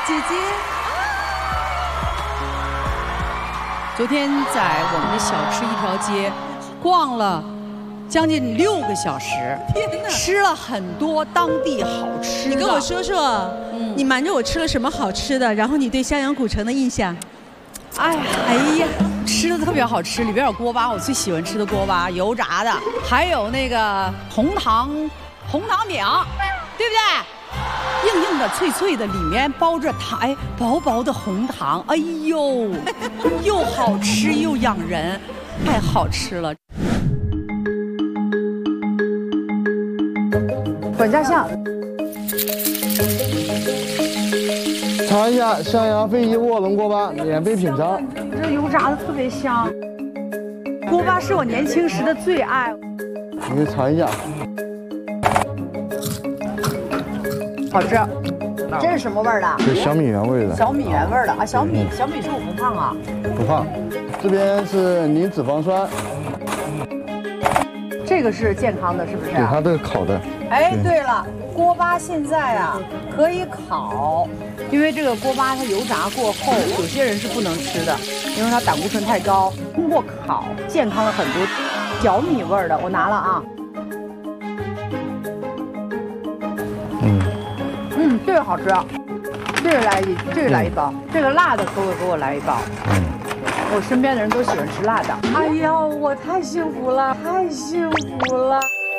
姐姐。昨天在我们的小吃一条街逛了将近6个小时，天哪，吃了很多当地好吃的。 你跟我说说，你瞒着我吃了什么好吃的？然后你对襄阳古城的印象？ 哎呀，吃的特别好吃，里边有锅巴，我最喜欢吃的锅巴，油炸的，还有那个红糖饼，对不对？硬硬的、脆脆的，里面包着糖，哎，薄薄的红糖，哎呦，又好吃又养人，太好吃了。 管家巷。 尝一下襄阳非遗卧龙锅巴，免费品尝。 这油炸的特别香，锅巴是我年轻时的最爱。 你尝一下， 好吃。这是什么味儿的？ 是小米原味的。 小米原味的啊，小米是不是不胖啊？ 不胖。这边是零脂肪酸。 这个是健康的，是不是？ 对，它这个烤的。 哎，对了，锅巴现在啊可以烤，因为这个锅巴它油炸过后，有些人是不能吃的，因为它胆固醇太高。通过烤，健康了很多。小米味儿的，我拿了啊。这个好吃，这个来一包，这个辣的给我来一包。我身边的人都喜欢吃辣的。哎呀，我太幸福了，太幸福了。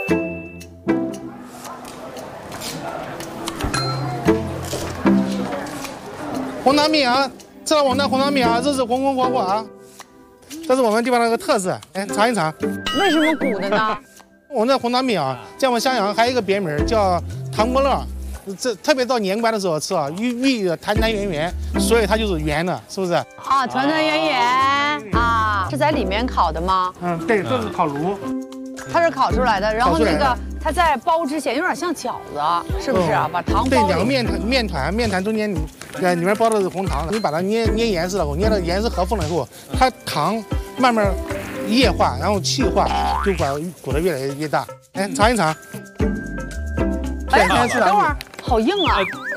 红糖饼啊，吃了我们的红糖饼啊，日子红红火火啊，这是我们地方的一个特色，哎，尝一尝。 为什么鼓的呢？ 我们的红糖饼啊，在我们襄阳还有一个别名叫糖锅乐，这特别到年关的时候吃啊，寓意团团圆圆，所以它就是圆的，是不是？ 啊，团团圆圆啊，是在里面烤的吗？ 对，这是烤炉， 它是烤出来的，然后那个它在包之前有点像饺子，是不是啊？把糖包对，两个面团中间里面包的是红糖，你把它捏严实了后，捏到严实合缝了以后，它糖慢慢液化，然后气化，就把鼓得越来越大。哎，尝一尝。 哎，等会儿，好硬啊！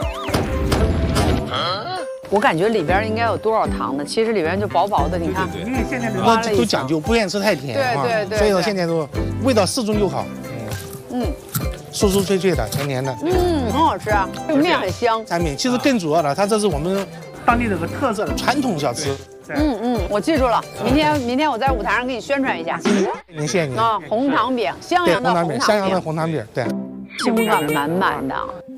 我感觉里边应该有多少糖呢？其实里边就薄薄的，你看。 因为现在都讲究，不愿意吃太甜对， 所以说现在都味道适中就好。酥酥脆脆的，甜甜的。 很好吃啊，这个面很香。 产品其实更主要的，它这是我们当地的个特色的传统小吃。 我记住了，明天我在舞台上给你宣传一下。 谢谢你啊，红糖饼，襄阳的红糖饼， 襄阳的红糖饼，对， 情感满满的。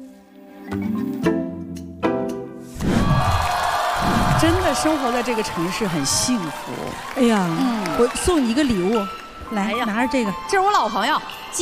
真的生活在这个城市很幸福。 哎呀，我送你一个礼物，来，拿着这个， 这是我老朋友，